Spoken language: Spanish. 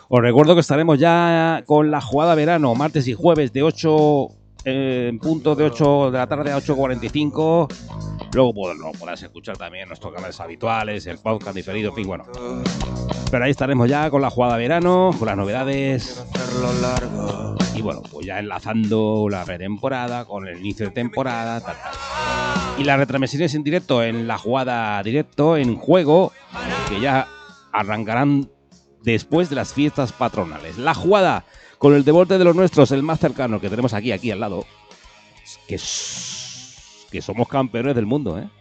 Os recuerdo que estaremos ya con la jugada verano, martes y jueves de 8 en punto de 8 de la tarde a 8:45. Luego pues, lo podrás escuchar también en nuestros canales habituales, el podcast diferido, en fin, bueno. Pero ahí estaremos ya con la jugada verano, con las novedades. Y bueno, pues ya enlazando la pretemporada con el inicio de temporada, tal. Y las retransmisiones en directo en la jugada directo, en juego, que ya arrancarán después de las fiestas patronales. La jugada con el deporte de los nuestros, el más cercano que tenemos aquí al lado, que somos campeones del mundo, ¿eh?